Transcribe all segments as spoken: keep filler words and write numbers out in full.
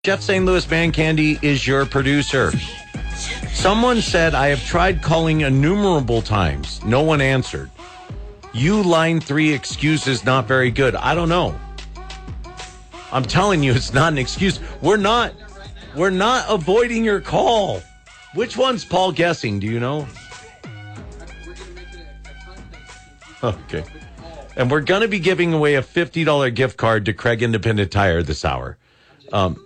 Jeff Saint Louis Man Candy is your producer. Someone said, I have tried calling innumerable times. No one answered. You line three excuses not very good. I don't know. I'm telling you, it's not an excuse. We're not, we're not avoiding your call. Which one's Paul guessing? Do you know? Okay. And we're going to be giving away a fifty dollars gift card to Craig Independent Tire this hour. Um,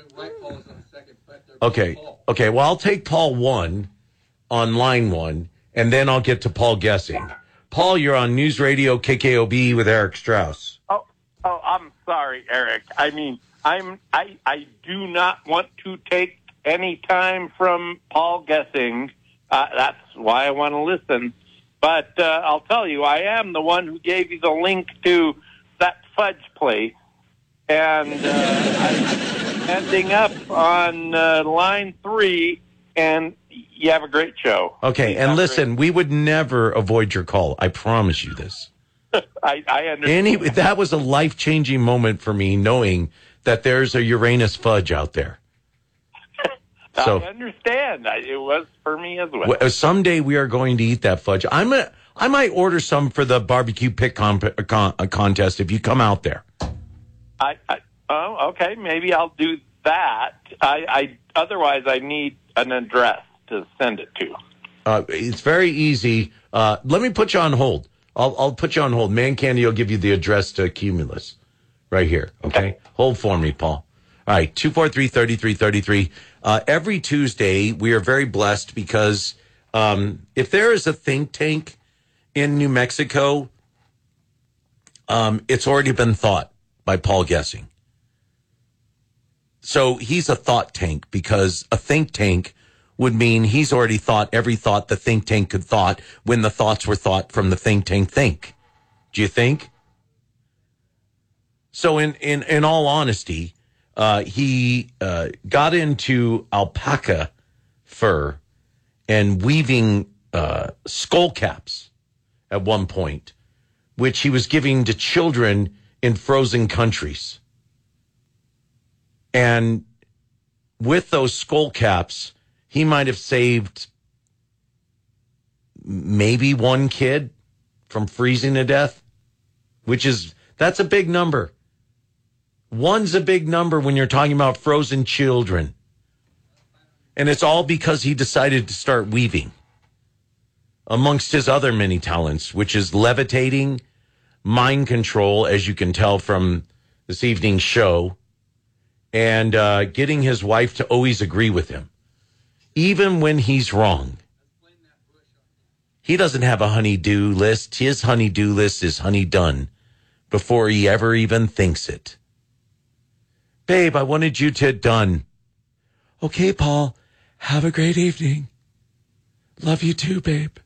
okay. Okay. Well, I'll take Paul one on line one, and then I'll get to Paul guessing. Paul, you're on News Radio K K O B with Eric Strauss. Oh, oh, I'm sorry, Eric. I mean, I'm I I do not want to take any time from Paul guessing. Uh, that's why I want to listen. But uh, I'll tell you, I am the one who gave you the link to that fudge place. And uh, I'm ending up on uh, line three, and you have a great show. Okay, you and listen, great. We would never avoid your call. I promise you this. I, I understand. Any, that was a life-changing moment for me, knowing that there's a Uranus fudge out there. So, I understand. It was for me as well. Someday we are going to eat that fudge. I'm a, I might order some for the barbecue pick comp- con- contest if you come out there. I, I oh okay, maybe I'll do that. I, I otherwise I need an address to send it to. Uh, it's very easy. Uh, let me put you on hold. I'll I'll put you on hold. Man Candy will give you the address to Cumulus, right here. Okay, okay. Hold for me, Paul. All right, two four three thirty three thirty three. Uh, every Tuesday we are very blessed because um, if there is a think tank in New Mexico, um, it's already been thought by Paul guessing. So he's a thought tank because a think tank would mean he's already thought every thought the think tank could thought when the thoughts were thought from the think tank think. Do you think? So in, in, in all honesty, uh, he uh, got into alpaca fur and weaving uh, skull caps at one point, which he was giving to children in frozen countries. And with those skull caps, he might have saved maybe one kid from freezing to death, which is, that's a big number. One's a big number when you're talking about frozen children. And it's all because he decided to start weaving, amongst his other many talents, which is levitating, mind control, as you can tell from this evening's show, and uh, getting his wife to always agree with him, even when he's wrong. He doesn't have a honey-do list. His honey-do list is honey done before he ever even thinks it. Babe, I wanted you to done. Okay, Paul, have a great evening. Love you too, babe.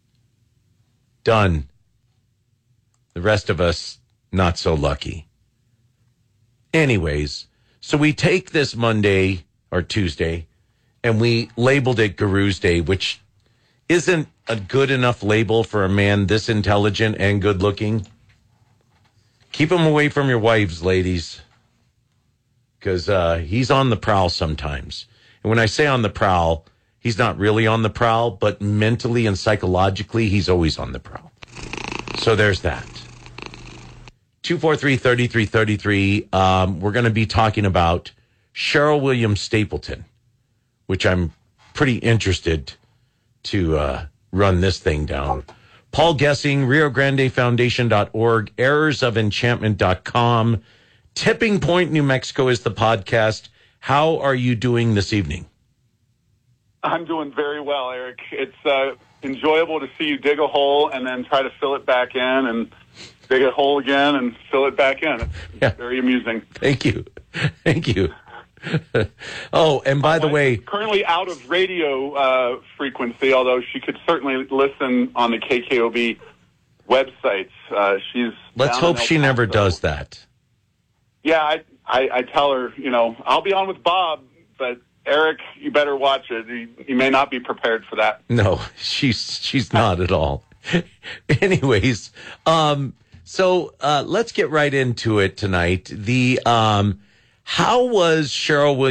Done. The rest of us, not so lucky. Anyways, so we take this Monday or Tuesday and we labeled it Guru's Day, which isn't a good enough label for a man this intelligent and good looking. Keep him away from your wives, ladies, because uh, he's on the prowl sometimes. And when I say on the prowl, he's not really on the prowl, but mentally and psychologically, he's always on the prowl. So there's that. two four three, three three three three. Um, we're going to be talking about Cheryl Williams Stapleton, which I'm pretty interested to uh, run this thing down. Paul Guessing, Rio Grande Foundation dot org, errors of enchantment dot com. Tipping Point, New Mexico is the podcast. How are you doing this evening? I'm doing very well, Eric. It's uh, enjoyable to see you dig a hole and then try to fill it back in and dig a hole again and fill it back in. It's yeah. very amusing. Thank you. Thank you. Oh, and by My the way, currently out of radio uh, frequency, although she could certainly listen on the K K O B websites. Uh, she's let's hope she never does that. Yeah, I, I, I tell her, you know, I'll be on with Bob, but Eric, you better watch it. You, you may not be prepared for that. No, she's she's not at all. Anyways, um, so uh, let's get right into it tonight. The um, How was Cheryl Williams?